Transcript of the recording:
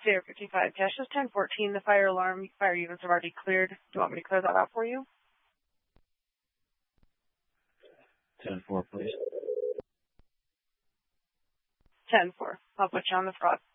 Sierra 55, Cash is 1014. The fire units have already cleared. Do you want me to clear that out for you? 10-4, please. 10-4. I'll put you on the fraud.